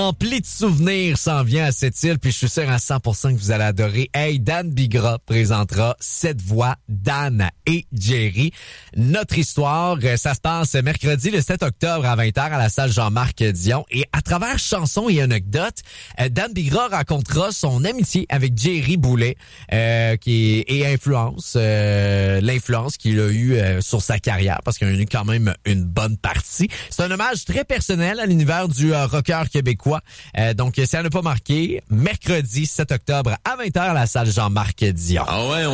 Rempli de souvenirs s'en vient à cette île, puis je suis sûr à 100% que vous allez adorer. Hey, Dan Bigra présentera cette voix, Dan et Jerry. Notre histoire, ça se passe mercredi le 7 octobre à 20h à la salle Jean-Marc Dion. Et à travers chansons et anecdotes, Dan Bigra racontera son amitié avec Jerry Boulet, et l'influence qu'il a eue sur sa carrière, parce qu'il a eu quand même une bonne partie. C'est un hommage très personnel à l'univers du rocker québécois. Donc, si elle n'a pas marqué, mercredi 7 octobre à 20h à la salle Jean-Marc Dion. Ah ouais,